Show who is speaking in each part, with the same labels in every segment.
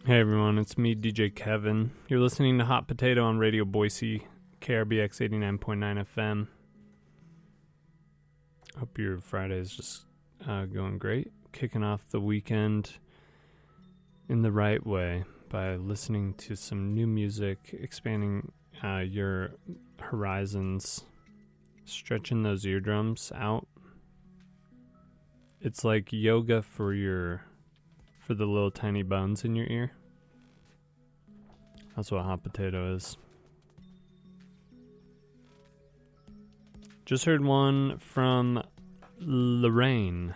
Speaker 1: Hey everyone, it's me, DJ Kevin. You're listening to Hot Potato on Radio Boise, KRBX 89.9 FM. Hope your Friday is just going great. Kicking off the weekend in the right way by listening to some new music, expanding your horizons, stretching those eardrums out. It's like yoga for the little tiny bones in your ear. That's what Hot Potato is. Just heard one from Lorraine,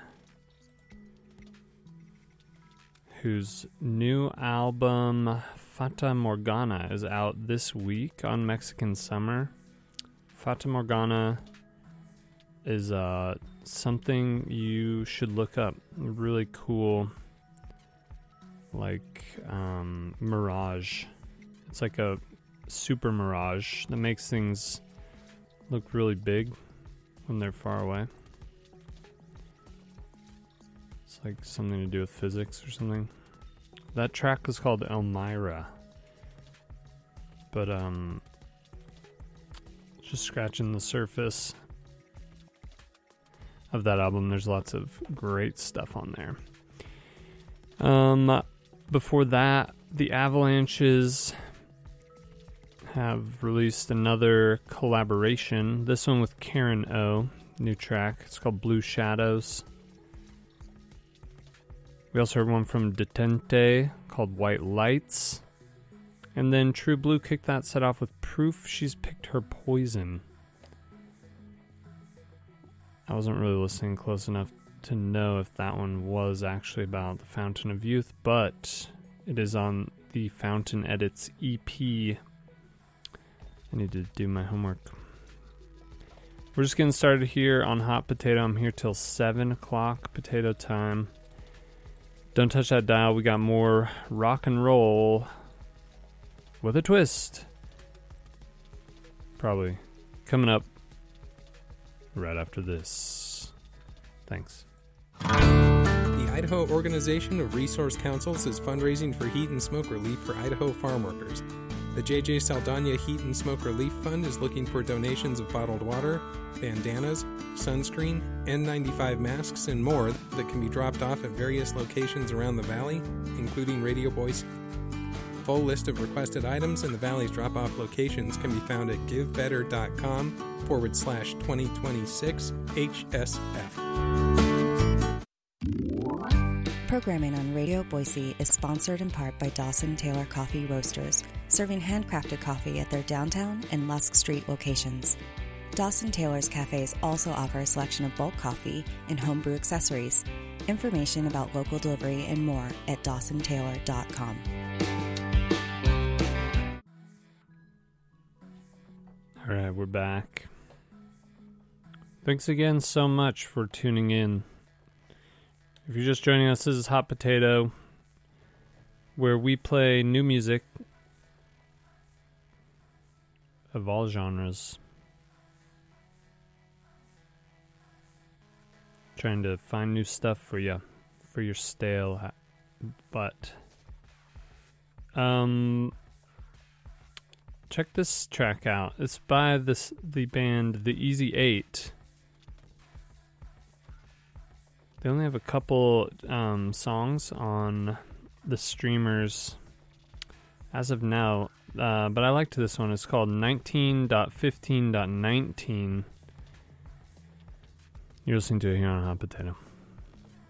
Speaker 1: whose new album Fata Morgana is out this week on Mexican Summer. Fata Morgana is something you should look up. Really cool, like mirage. It's like a super mirage that makes things look really big when they're far away. It's like something to do with physics or something. That track is called Elmira. But just scratching the surface of that album. There's lots of great stuff on there. Before that, the Avalanches have released another collaboration. This one with Karen O. New track. It's called Blue Shadows. We also heard one from Detente called White Lights. And then True Blue kicked that set off with Proof She's Picked Her Poison. I wasn't really listening close enough to know if that one was actually about the Fountain of Youth, but it is on the Fountain Edits EP. I need to do my homework. We're just getting started here on Hot Potato. I'm here till 7 o'clock potato time. Don't touch that dial. We got more rock and roll with a twist. Probably coming up right after this. Thanks.
Speaker 2: The Idaho Organization of Resource Councils is fundraising for heat and smoke relief for Idaho farm workers. The J.J. Saldana Heat and Smoke Relief Fund is looking for donations of bottled water, bandanas, sunscreen, N95 masks, and more that can be dropped off at various locations around the valley, including Radio Boise. Full list of requested items and the valley's drop-off locations can be found at givebetter.com/2026 HSF.
Speaker 3: Programming on Radio Boise is sponsored in part by Dawson Taylor Coffee Roasters, serving handcrafted coffee at their downtown and Lusk Street locations. Dawson Taylor's cafes also offer a selection of bulk coffee and homebrew accessories. Information about local delivery and more at dawsontaylor.com.
Speaker 1: All right, we're back. Thanks again so much for tuning in. If you're just joining us, this is Hot Potato, where we play new music of all genres. Trying to find new stuff for you, for your stale butt. Check this track out. It's by the band The Easy Eight. They only have a couple songs on the streamers as of now, but I liked this one. It's called 19.15.19. You're listening to it here on Hot Potato.